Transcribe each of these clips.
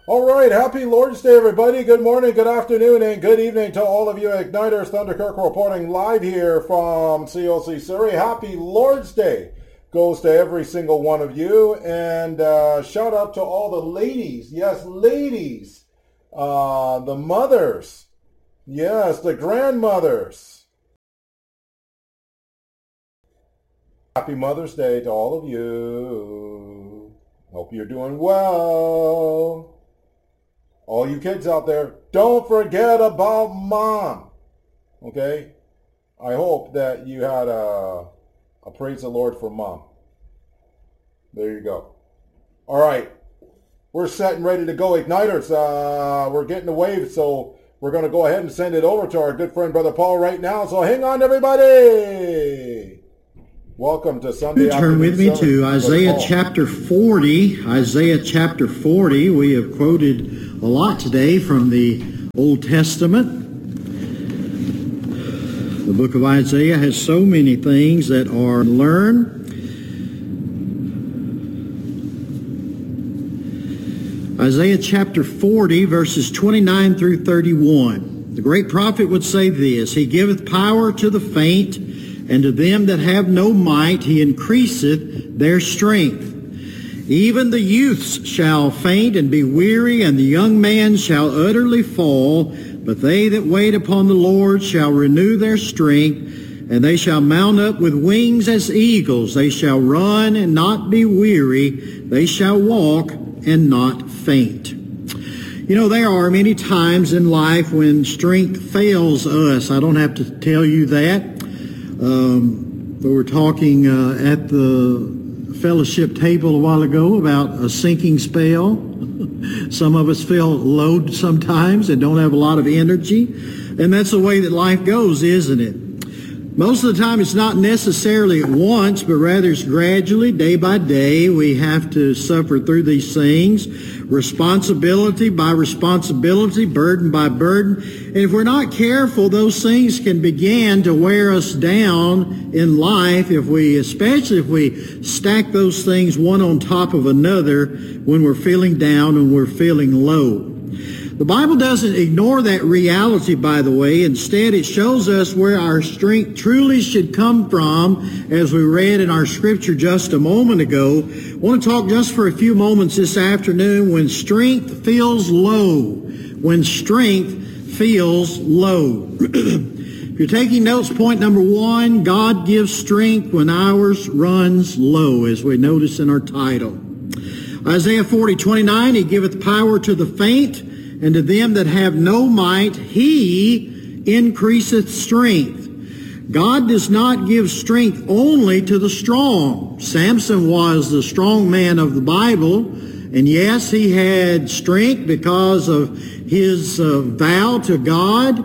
All right, happy Lord's Day, everybody. Good morning, good afternoon, and good evening to all of you Igniters. Thunder Kirk reporting live here from COC Surrey. Happy Lord's Day goes to every single one of you. And shout out to all the ladies. Yes, ladies. The mothers. Yes, the grandmothers. Happy Mother's Day to all of you. Hope you're doing well. All you kids out there, don't forget about mom. Okay? I hope that you had a praise the Lord for mom. There you go. All right. We're set and ready to go, Igniters. We're getting the wave, so we're going to go ahead and send it over to our good friend, Brother Paul, right now. So hang on, everybody. Welcome to Sunday afternoon. Turn with me to Isaiah chapter 40. Isaiah chapter 40. We have quoted a lot today from the Old Testament. The book of Isaiah has so many things that are learned. Isaiah chapter 40, verses 29 through 31. The great prophet would say this: He giveth power to the faint, and to them that have no might he increaseth their strength. Even the youths shall faint and be weary, and the young man shall utterly fall. But they that wait upon the Lord shall renew their strength, and they shall mount up with wings as eagles. They shall run and not be weary. They shall walk and not faint. You know, there are many times in life when strength fails us. I don't have to tell you that. We were talking at the fellowship table a while ago about a sinking spell. Some of us feel low sometimes and don't have a lot of energy. And that's the way that life goes, isn't it? Most of the time it's not necessarily at once, but rather it's gradually, day by day. We have to suffer through these things, responsibility by responsibility, burden by burden. And if we're not careful, those things can begin to wear us down in life, especially if we stack those things one on top of another when we're feeling down and we're feeling low. The Bible doesn't ignore that reality, by the way. Instead, it shows us where our strength truly should come from, as we read in our scripture just a moment ago. I want to talk just for a few moments this afternoon when strength feels low. When strength feels low. If you're taking notes, point number one, God gives strength when ours runs low, as we notice in our title. Isaiah 40:29, He giveth power to the faint, and to them that have no might, He increaseth strength. God does not give strength only to the strong. Samson was the strong man of the Bible, and yes, he had strength because of his vow to God,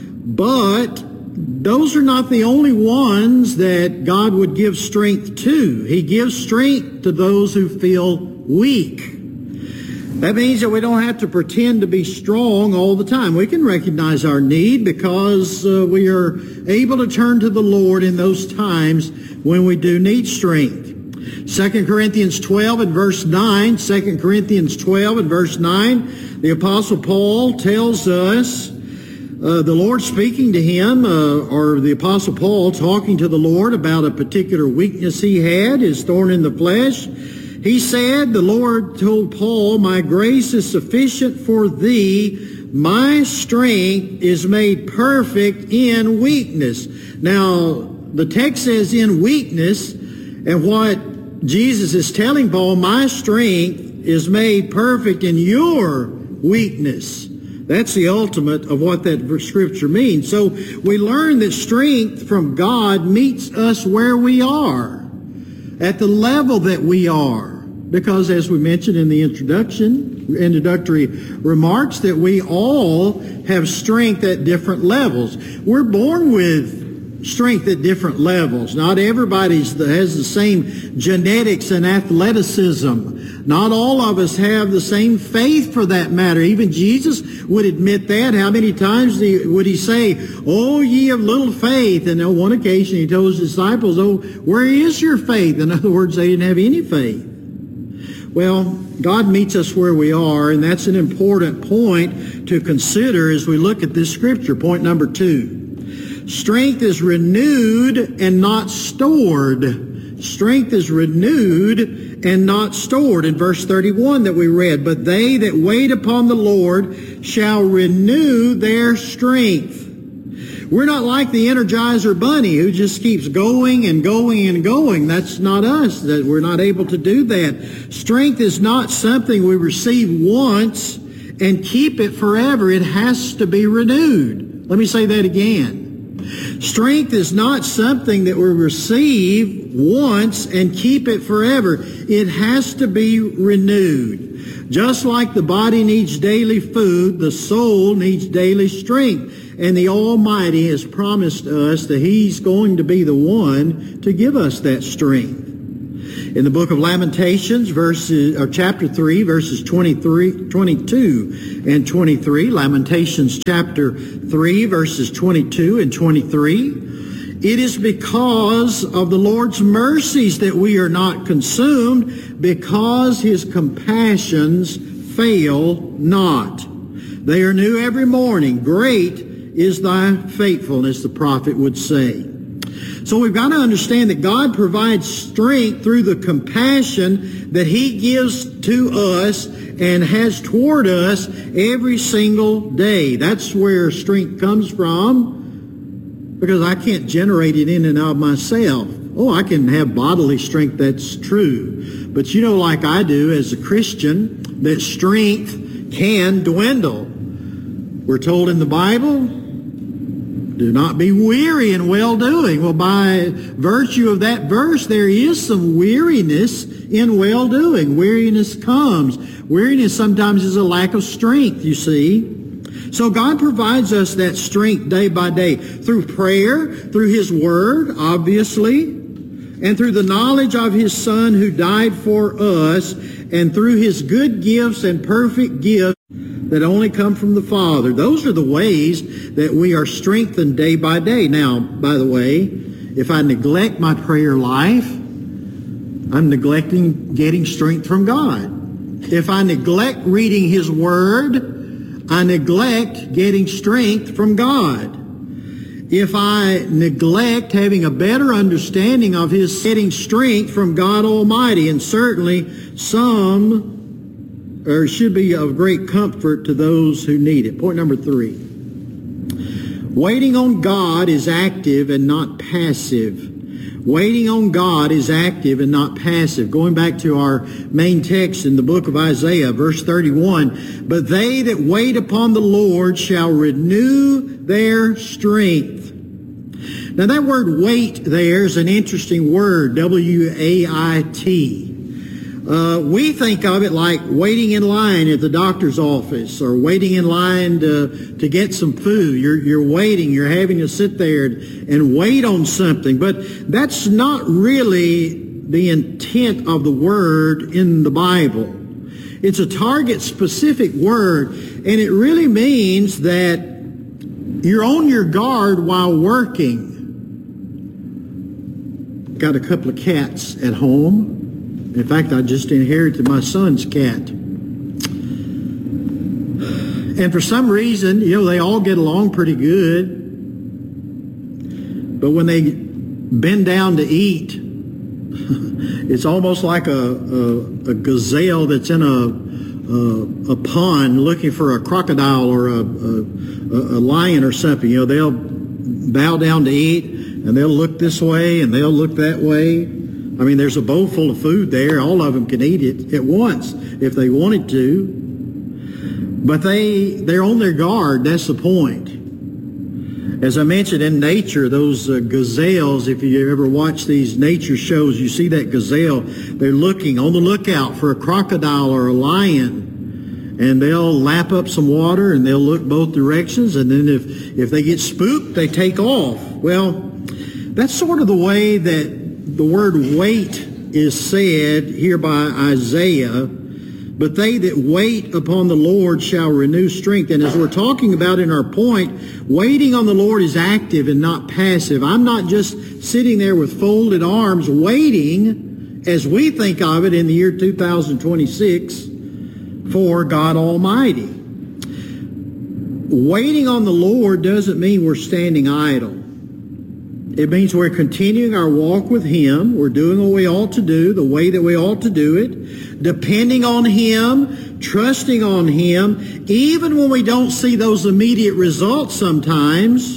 but those are not the only ones that God would give strength to. He gives strength to those who feel weak. That means that we don't have to pretend to be strong all the time. We can recognize our need because we are able to turn to the Lord in those times when we do need strength. 2 Corinthians 12 and verse 9, 2 Corinthians 12 and verse 9, the Apostle Paul tells us, the Lord speaking to him, or the Apostle Paul talking to the Lord about a particular weakness he had, his thorn in the flesh. He said, the Lord told Paul, my grace is sufficient for thee. My strength is made perfect in weakness. Now, the text says in weakness, and what Jesus is telling Paul, my strength is made perfect in your weakness. That's the ultimate of what that scripture means. So we learn that strength from God meets us where we are, at the level that we are. Because as we mentioned in the introductory remarks, that we all have strength at different levels. We're born with strength at different levels. Not everybody has the same genetics and athleticism. Not all of us have the same faith, for that matter. Even Jesus would admit that. How many times would he say, "Oh, ye of little faith"? And on one occasion he told his disciples, "Oh, where is your faith?" In other words, they didn't have any faith. Well, God meets us where we are, and that's an important point to consider as we look at this scripture. Point number 2. Strength is renewed and not stored. Strength is renewed and not stored. In verse 31 that we read, but they that wait upon the Lord shall renew their strength. We're not like the Energizer Bunny who just keeps going and going and going. That's not us. That we're not able to do that. Strength is not something we receive once and keep it forever. It has to be renewed. Let me say that again. Strength is not something that we receive once and keep it forever. It has to be renewed. Just like the body needs daily food, the soul needs daily strength. And the Almighty has promised us that He's going to be the one to give us that strength. In the book of Lamentations, chapter 3, verses 22 and 23, Lamentations chapter 3, verses 22 and 23, it is because of the Lord's mercies that we are not consumed, because His compassions fail not. They are new every morning. Great is thy faithfulness, the prophet would say. So we've got to understand that God provides strength through the compassion that He gives to us and has toward us every single day. That's where strength comes from, because I can't generate it in and of myself. Oh, I can have bodily strength, that's true. But you know, like I do as a Christian, that strength can dwindle. We're told in the Bible, do not be weary in well-doing. Well, by virtue of that verse, there is some weariness in well-doing. Weariness comes. Weariness sometimes is a lack of strength, you see. So God provides us that strength day by day through prayer, through His Word, obviously, and through the knowledge of His Son who died for us, and through His good gifts and perfect gifts that only come from the Father. Those are the ways that we are strengthened day by day. Now, by the way, if I neglect my prayer life, I'm neglecting getting strength from God. If I neglect reading His Word, I neglect getting strength from God. If I neglect having a better understanding of His getting strength from God Almighty, and certainly should be of great comfort to those who need it. Point number 3. Waiting on God is active and not passive. Waiting on God is active and not passive. Going back to our main text in the book of Isaiah, verse 31, but they that wait upon the Lord shall renew their strength. Now that word wait there is an interesting word, W-A-I-T. We think of it like waiting in line at the doctor's office or waiting in line to get some food. You're waiting. You're having to sit there and wait on something. But that's not really the intent of the word in the Bible. It's a target-specific word, and it really means that you're on your guard while working. Got a couple of cats at home. In fact, I just inherited my son's cat. And for some reason, they all get along pretty good. But when they bend down to eat, it's almost like a gazelle that's in a pond looking for a crocodile or a lion or something. They'll bow down to eat, and they'll look this way, and they'll look that way. I mean, there's a bowl full of food there. All of them can eat it at once if they wanted to. But they're on their guard. That's the point. As I mentioned, in nature, those gazelles, if you ever watch these nature shows, you see that gazelle. They're looking on the lookout for a crocodile or a lion. And they'll lap up some water, and they'll look both directions. And then if they get spooked, they take off. Well, that's sort of the way that the word wait is said here by Isaiah, but they that wait upon the Lord shall renew strength. And as we're talking about in our point, waiting on the Lord is active and not passive. I'm not just sitting there with folded arms waiting as we think of it in the year 2026 for God Almighty. Waiting on the Lord doesn't mean we're standing idle. It means we're continuing our walk with Him. We're doing what we ought to do, the way that we ought to do it, depending on Him, trusting on Him, even when we don't see those immediate results sometimes.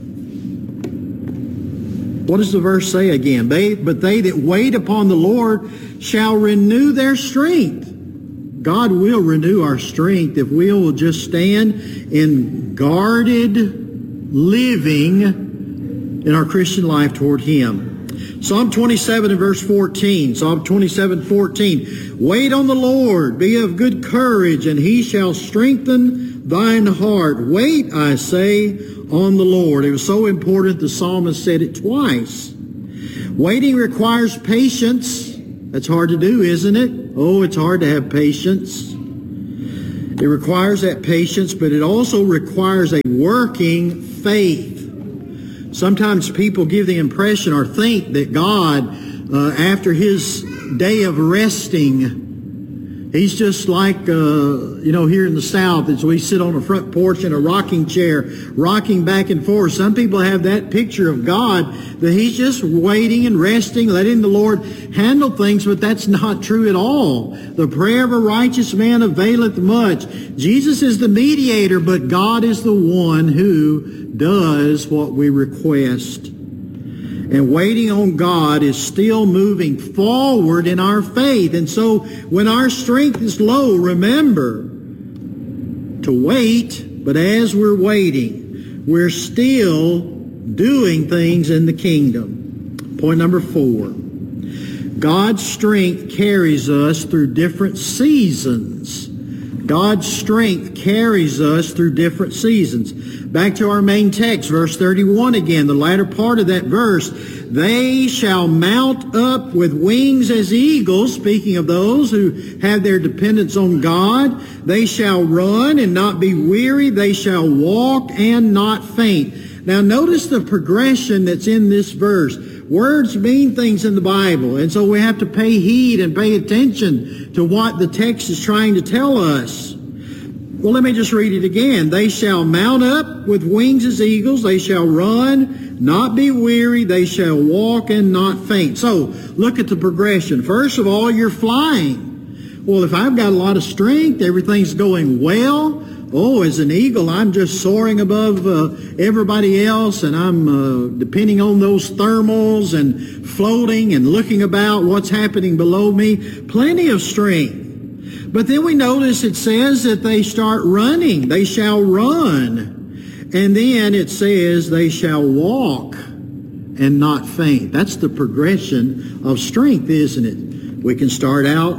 What does the verse say again? But they that wait upon the Lord shall renew their strength. God will renew our strength if we will just stand in guarded living in our Christian life toward Him. Psalm 27 and verse 14. Psalm 27:14. Wait on the Lord, be of good courage, and He shall strengthen thine heart. Wait, I say, on the Lord. It was so important the psalmist said it twice. Waiting requires patience. That's hard to do, isn't it? Oh, it's hard to have patience. It requires that patience, but it also requires a working faith. Sometimes people give the impression or think that God, after His day of resting, He's just like, here in the South, as we sit on a front porch in a rocking chair, rocking back and forth. Some people have that picture of God, that He's just waiting and resting, letting the Lord handle things, but that's not true at all. The prayer of a righteous man availeth much. Jesus is the mediator, but God is the one who does what we request. And waiting on God is still moving forward in our faith. And so when our strength is low, remember to wait, but as we're waiting, we're still doing things in the kingdom. Point number 4. God's strength carries us through different seasons. God's strength carries us through different seasons. Back to our main text, verse 31 again, the latter part of that verse. They shall mount up with wings as eagles, speaking of those who have their dependence on God. They shall run and not be weary. They shall walk and not faint. Now notice the progression that's in this verse. Words mean things in the Bible, and so we have to pay heed and pay attention to what the text is trying to tell us. Well, let me just read it again. They shall mount up with wings as eagles. They shall run, not be weary. They shall walk and not faint. So, look at the progression. First of all, you're flying. Well, if I've got a lot of strength, everything's going well. Oh, as an eagle, I'm just soaring above everybody else, and I'm depending on those thermals and floating and looking about what's happening below me. Plenty of strength. But then we notice it says that they start running. They shall run. And then it says they shall walk and not faint. That's the progression of strength, isn't it? We can start out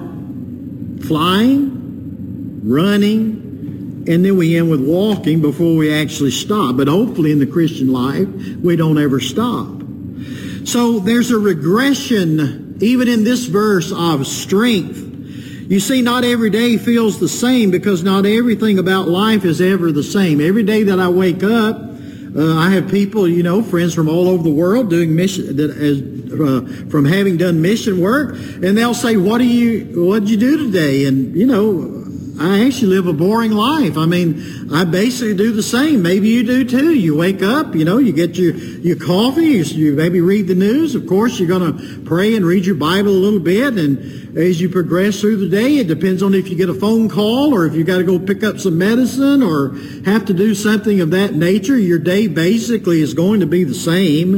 flying, running, and then we end with walking before we actually stop. But hopefully in the Christian life, we don't ever stop. So there's a regression, even in this verse, of strength. You see, not every day feels the same because not everything about life is ever the same. Every day that I wake up, I have people, friends from all over the world doing mission, from having done mission work, and they'll say, "What'd you do today?" And I actually live a boring life. I mean, I basically do the same. Maybe you do too. You wake up, you get your coffee, you maybe read the news. Of course, you're going to pray and read your Bible a little bit. And as you progress through the day, it depends on if you get a phone call or if you got to go pick up some medicine or have to do something of that nature. Your day basically is going to be the same.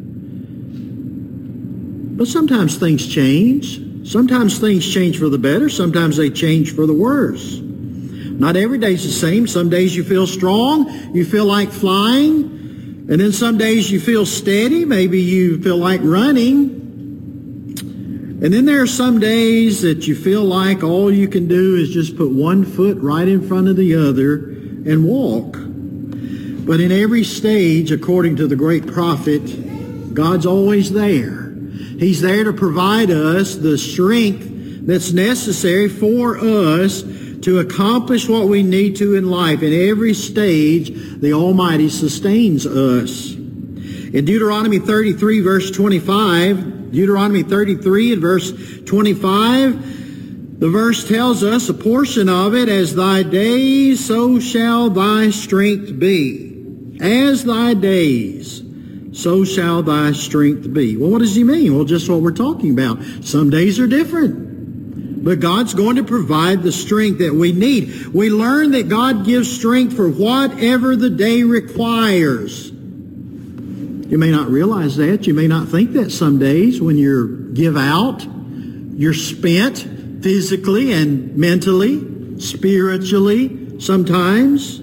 But sometimes things change. Sometimes things change for the better. Sometimes they change for the worse. Not every day's the same. Some days you feel strong. You feel like flying. And then some days you feel steady. Maybe you feel like running. And then there are some days that you feel like all you can do is just put one foot right in front of the other and walk. But in every stage, according to the great prophet, God's always there. He's there to provide us the strength that's necessary for us to accomplish what we need to in life. In every stage, the Almighty sustains us. In Deuteronomy 33, verse 25, Deuteronomy 33 and verse 25, the verse tells us, a portion of it, as thy days, so shall thy strength be. As thy days, so shall thy strength be. Well, what does he mean? Well, just what we're talking about. Some days are different, but God's going to provide the strength that we need. We learn that God gives strength for whatever the day requires. You may not realize that. You may not think that some days when you give out, you're spent physically and mentally, spiritually, sometimes.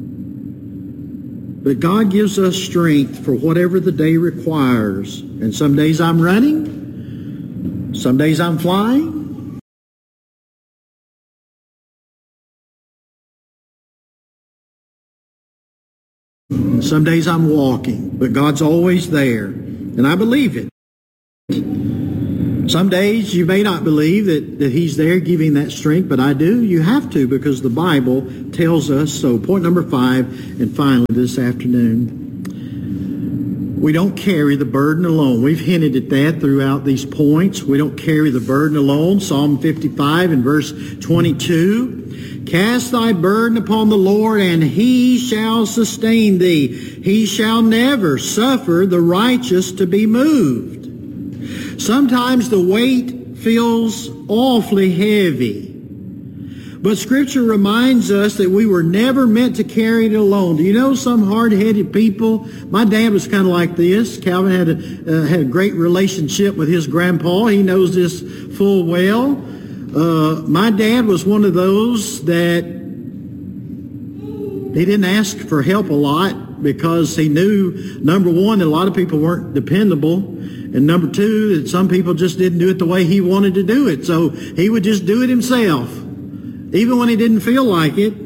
But God gives us strength for whatever the day requires. And some days I'm running. Some days I'm flying. And some days I'm walking. But God's always there. And I believe it. Some days you may not believe that He's there giving that strength, but I do. You have to, because the Bible tells us so. Point number 5, and finally this afternoon, we don't carry the burden alone. We've hinted at that throughout these points. We don't carry the burden alone. Psalm 55 and verse 22, cast thy burden upon the Lord, and He shall sustain thee. He shall never suffer the righteous to be moved. Sometimes the weight feels awfully heavy. But Scripture reminds us that we were never meant to carry it alone. Do you know some hard-headed people? My dad was kind of like this. Calvin had a great relationship with his grandpa. He knows this full well. My dad was one of those that he didn't ask for help a lot because he knew, number one, that a lot of people weren't dependable. And number two, that some people just didn't do it the way he wanted to do it. So he would just do it himself, even when he didn't feel like it.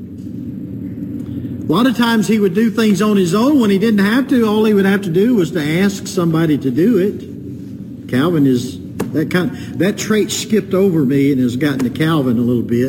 A lot of times he would do things on his own when he didn't have to. All he would have to do was to ask somebody to do it. Calvin is that trait skipped over me and has gotten to Calvin a little bit.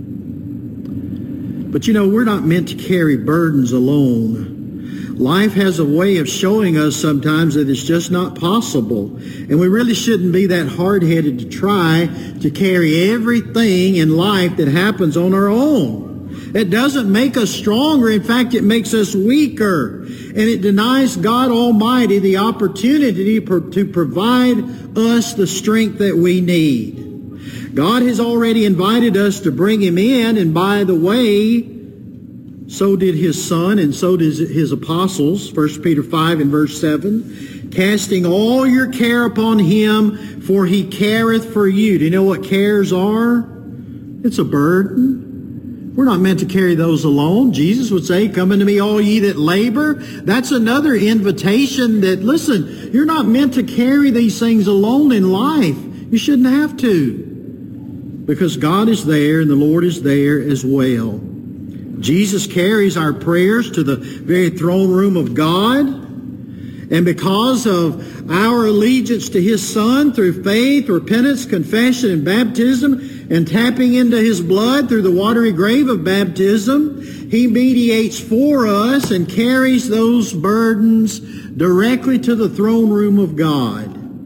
But you know, we're not meant to carry burdens alone. Life has a way of showing us sometimes that it's just not possible. And we really shouldn't be that hard-headed to try to carry everything in life that happens on our own. It doesn't make us stronger. In fact, it makes us weaker. And it denies God Almighty the opportunity to provide us the strength that we need. God has already invited us to bring Him in, and by the way, so did His Son, and so did His apostles. 1 Peter 5 and verse 7. Casting all your care upon Him, for He careth for you. Do you know what cares are? It's a burden. We're not meant to carry those alone. Jesus would say, come unto me, all ye that labor. That's another invitation that, listen, you're not meant to carry these things alone in life. You shouldn't have to. Because God is there and the Lord is there as well. Jesus carries our prayers to the very throne room of God. And because of our allegiance to His Son through faith, repentance, confession, and baptism, and tapping into His blood through the watery grave of baptism, He mediates for us and carries those burdens directly to the throne room of God.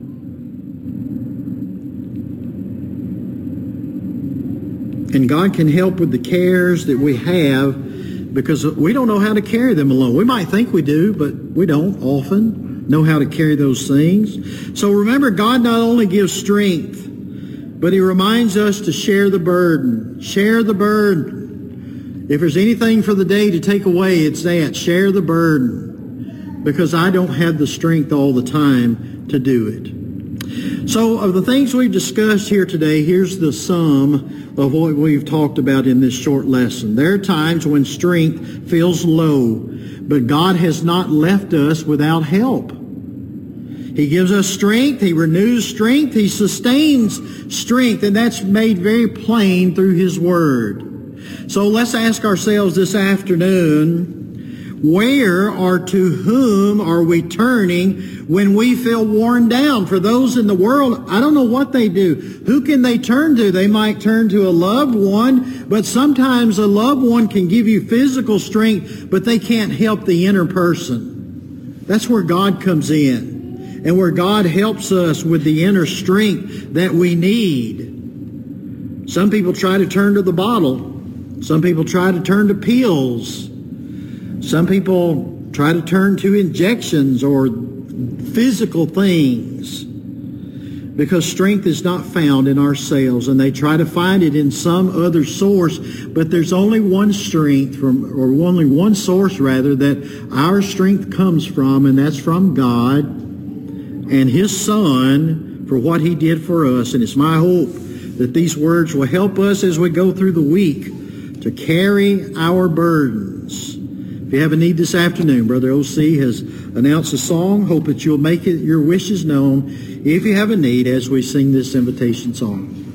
And God can help with the cares that we have because we don't know how to carry them alone. We might think we do, but we don't often know how to carry those things. So remember, God not only gives strength, but He reminds us to share the burden. Share the burden. If there's anything for the day to take away, it's that. Share the burden. Because I don't have the strength all the time to do it. So of the things we've discussed here today, here's the sum of what we've talked about in this short lesson. There are times when strength feels low, but God has not left us without help. He gives us strength, He renews strength, He sustains strength, and that's made very plain through His Word. So let's ask ourselves this afternoon, where or to whom are we turning when we feel worn down? For those in the world, I don't know what they do. Who can they turn to? They might turn to a loved one, but sometimes a loved one can give you physical strength, but they can't help the inner person. That's where God comes in. and where God helps us with the inner strength that we need. Some people try to turn to the bottle. Some people try to turn to pills. Some people try to turn to injections or physical things because strength is not found in ourselves, and they try to find it in some other source. But there's only one strength only one source that our strength comes from, and that's from God and His Son for what He did for us. And it's my hope that these words will help us as we go through the week to carry our burdens. If you have a need this afternoon, Brother O.C. has announced a song. Hope that you'll make your wishes known if you have a need as we sing this invitation song.